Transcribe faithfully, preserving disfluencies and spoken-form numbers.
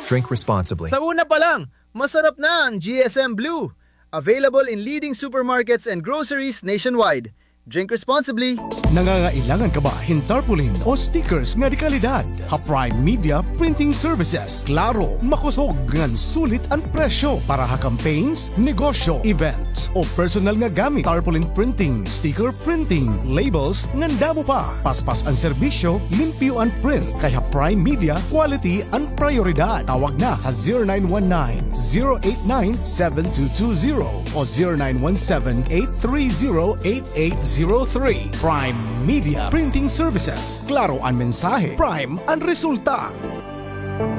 Drink responsibly. Sa una pa lang, masarap na ang G S M Blue. Available in leading supermarkets and groceries nationwide. Drink responsibly. Nangangailangan ka ba hin tarpaulin o stickers nga di kalidad? Ha Prime Media Printing Services. Klaro, makusog ngan sulit ang presyo para ha campaigns, negosyo, events o personal nga gamit. Tarpaulin printing, sticker printing, labels ngan damo pa. Paspas ang serbisyo, limpyo ang print. Kaya Prime Media, quality ang prioridad. Tawag na ha zero nine one nine, zero eight nine, seven two two zero o zero nine one seven, eight three zero, eight eight zero three. Prime Media Printing Services. Klaro ang mensahe, Prime ang resulta.